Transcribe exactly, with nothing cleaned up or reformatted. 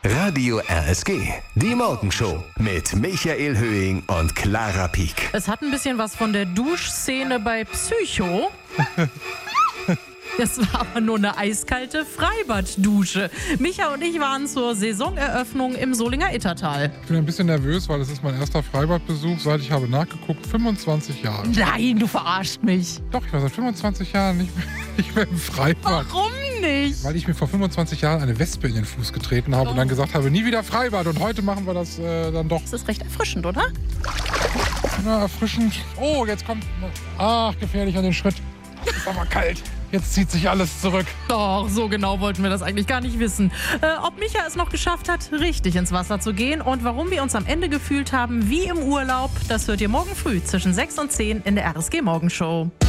Radio R S G, die Morgenshow mit Michael Höhing und Clara Pieck. Es hat ein bisschen was von der Duschszene bei Psycho. Das war aber nur eine eiskalte Freibad-Dusche. Micha und ich waren zur Saisoneröffnung im Solinger Ittertal. Ich bin ein bisschen nervös, weil es ist mein erster Freibadbesuch, seit ich habe nachgeguckt, fünfundzwanzig Jahre. Nein, du verarscht mich. Doch, ich war seit fünfundzwanzig Jahren nicht mehr, nicht mehr im Freibad. Warum nicht? Weil ich mir vor fünfundzwanzig Jahren eine Wespe in den Fuß getreten habe oh. und dann gesagt habe, nie wieder Freibad. Und heute machen wir das äh, dann doch. Das ist recht erfrischend, oder? Na, erfrischend. Oh, jetzt kommt... Ach, gefährlich an den Schritt. Ist aber kalt. Jetzt zieht sich alles zurück. Doch, so genau wollten wir das eigentlich gar nicht wissen. Äh, ob Micha es noch geschafft hat, richtig ins Wasser zu gehen und warum wir uns am Ende gefühlt haben wie im Urlaub, das hört ihr morgen früh zwischen sechs und zehn in der R S G Morgenshow.